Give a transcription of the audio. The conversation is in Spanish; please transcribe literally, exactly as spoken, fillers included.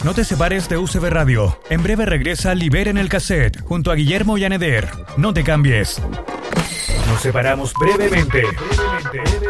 No te separes de U C B Radio. En breve regresa Liberen el Cassette junto a Guillermo Yaneder. No te cambies. Nos separamos brevemente. brevemente.